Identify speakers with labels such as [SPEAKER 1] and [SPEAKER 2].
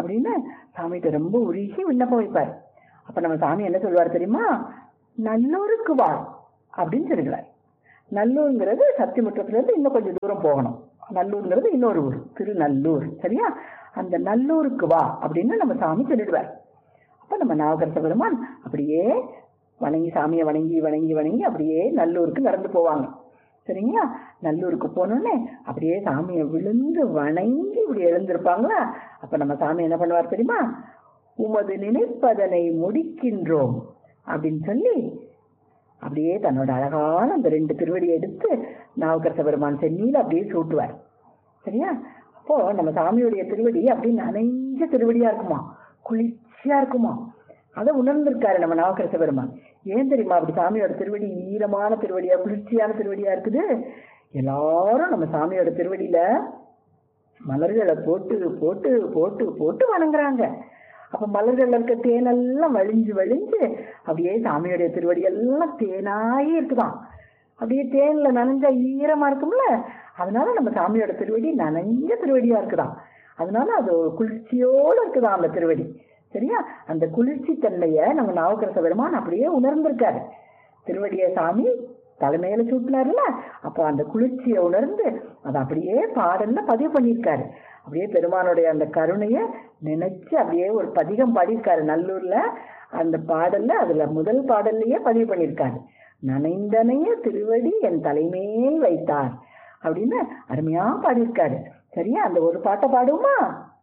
[SPEAKER 1] அப்படின்னு சாமிகிட்ட ரொம்ப உருகி விண்ணப்பம் வைப்பார். அப்ப நம்ம சாமி என்ன சொல்லுவார் தெரியுமா? நல்லூருக்கு வா அப்படின்னு சொல்லுகிறார். நல்லூருங்கிறது சத்தியமுற்றத்துல இருந்து இன்னும் கொஞ்சம் தூரம் போகணும். நல்லூருங்கிறது இன்னொரு ஊர், திருநல்லூர். சரியா? அந்த நல்லூருக்கு வா அப்படின்னு நம்ம சாமி சொல்லிடுவார். அப்ப நம்ம நாவுக்கரச பெருமான் அப்படியே வணங்கி, சாமியை வணங்கி வணங்கி வணங்கி அப்படியே நல்லூருக்கு நடந்து போவாங்க. சரிங்களா? நல்லூருக்கு போனோடனே அப்படியே சாமியை விழுந்து வணங்கி இப்படி எழுந்திருப்பாங்களா. அப்ப நம்ம சாமி என்ன பண்ணுவார் தெரியுமா? உமது நினைப்பதனை முடிக்கின்றோம் அப்படின்னு சொல்லி அப்படியே தன்னோட அழகான அந்த 2 திருவடியை எடுத்து நாவுக்கரச பெருமான் சென்னியில அப்படியே சூட்டுவார். சரியா? அப்போ நம்ம சாமியுடைய திருவடி அப்படின்னு நனைஞ்ச திருவடியா இருக்குமா, குளிர்ச்சியா இருக்குமா. அதை உணர்ந்திருக்காரு நம்ம நாவுக்கரச பெருமான். ஏன் தெரியுமா அப்படி சாமியோட திருவடி ஈரமான திருவடியா, குளிர்ச்சியான திருவடியா இருக்குது? எல்லாரும் நம்ம சாமியோட திருவடியில மலர்களை போட்டு போட்டு போட்டு போட்டு வணங்குறாங்க. அப்ப மலர்கள் இருக்க தேனெல்லாம் வழிஞ்சு வழிஞ்சு அப்படியே சாமியுடைய திருவடி எல்லாம் தேனாயே இருக்குதான். அப்படியே தேன்ல நனைஞ்சா ஈரமா இருக்கும்ல, அதனால நம்ம சாமியோட திருவடி நனைஞ்ச திருவடியா இருக்குதான். அதனால அது குளிர்ச்சியோடு இருக்குதான் அந்த திருவடி. சரியா? அந்த குளிர்ச்சி தன்மைய நம்ம நாவுக்கரச பெருமான் அப்படியே உணர்ந்திருக்காரு. திருவடிய சாமி தலைமையில சூட்டினார்ல, அப்போ அந்த குளிர்ச்சியை உணர்ந்து அதை அப்படியே பாடல்ல பதிவு பண்ணியிருக்காரு. அப்படியே பெருமானுடைய அந்த கருணைய நினைச்சு அப்படியே ஒரு பதிகம் பாடியிருக்காரு நல்லூர்ல. அந்த பாடல்ல அதுல முதல் பாடல்லையே பதிவு பண்ணியிருக்காரு. நனைந்தனைய திருவடி என் தலைமேல் வைத்தார் அப்படின்னு அருமையா பாடியிருக்காரு. சரியா? அந்த ஒரு பாட்டை பாடுவோமா?